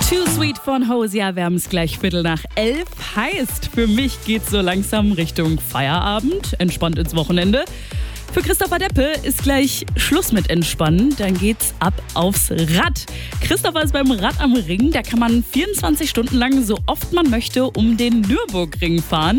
Too Sweet von Hosea, wir haben es gleich 11:15. Heißt, für mich geht's so langsam Richtung Feierabend, entspannt ins Wochenende. Für Christopher Deppe ist gleich Schluss mit Entspannen, dann geht's ab aufs Rad. Christopher ist beim Rad am Ring, da kann man 24 Stunden lang so oft man möchte um den Nürburgring fahren.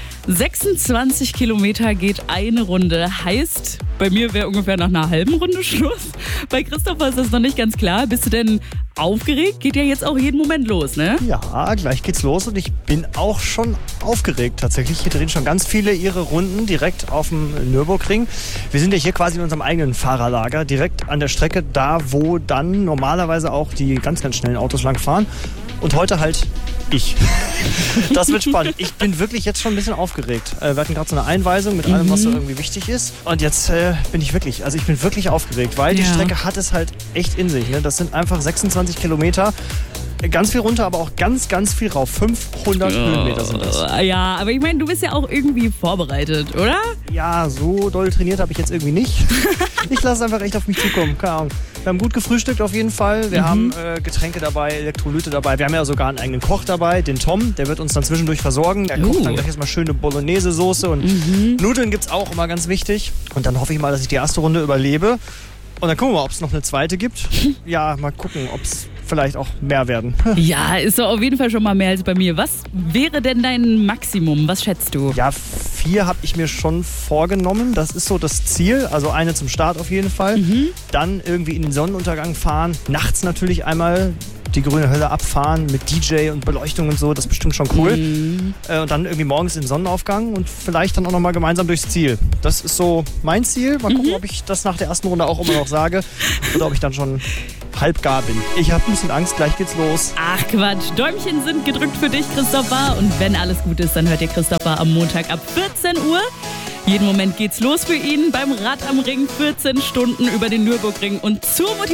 26 Kilometer geht eine Runde, heißt, bei mir wäre ungefähr nach einer halben Runde Schluss. Bei Christopher ist das noch nicht ganz klar. Bist du denn aufgeregt? Geht ja jetzt auch jeden Moment los, ne? Ja, gleich geht's los und ich bin auch schon aufgeregt tatsächlich. Hier drehen schon ganz viele ihre Runden direkt auf dem Nürburgring. Wir sind ja hier quasi in unserem eigenen Fahrerlager, direkt an der Strecke, da wo dann normalerweise auch die ganz, ganz schnellen Autos langfahren. Und heute halt ich. Das wird spannend. Ich bin wirklich jetzt schon ein bisschen aufgeregt. Wir hatten gerade so eine Einweisung mit allem, was so irgendwie wichtig ist. Und jetzt bin ich wirklich aufgeregt, weil die Strecke hat es halt echt in sich. Ne? Das sind einfach 26 Kilometer. Ganz viel runter, aber auch ganz, ganz viel rauf. 500 Höhenmeter sind das. Ja, aber ich meine, du bist ja auch irgendwie vorbereitet, oder? Ja, so doll trainiert habe ich jetzt irgendwie nicht. Ich lasse es einfach echt auf mich zukommen. Keine Ahnung. Wir haben gut gefrühstückt auf jeden Fall. Wir haben Getränke dabei, Elektrolyte dabei. Wir haben ja sogar einen eigenen Koch dabei, den Tom. Der wird uns dann zwischendurch versorgen. Der kocht dann gleich erstmal schöne Bolognese-Soße und Nudeln gibt's auch immer ganz wichtig. Und dann hoffe ich mal, dass ich die erste Runde überlebe. Und dann gucken wir mal, ob es noch eine zweite gibt. Ja, mal gucken, ob es vielleicht auch mehr werden. Ja, ist doch auf jeden Fall schon mal mehr als bei mir. Was wäre denn dein Maximum? Was schätzt du? Ja, 4 habe ich mir schon vorgenommen. Das ist so das Ziel. Also eine zum Start auf jeden Fall. Dann irgendwie in den Sonnenuntergang fahren. Nachts natürlich einmal die grüne Hölle abfahren mit DJ und Beleuchtung und so. Das ist bestimmt schon cool. Und dann irgendwie morgens in den Sonnenaufgang und vielleicht dann auch nochmal gemeinsam durchs Ziel. Das ist so mein Ziel. Mal gucken, ob ich das nach der ersten Runde auch immer noch sage oder ob ich dann schon halb gar bin. Ich habe ein bisschen Angst, gleich geht's los. Ach Quatsch, Däumchen sind gedrückt für dich, Christopher. Und wenn alles gut ist, dann hört ihr Christopher am Montag ab 14 Uhr. Jeden Moment geht's los für ihn beim Rad am Ring. 14 Stunden über den Nürburgring und zur Motivation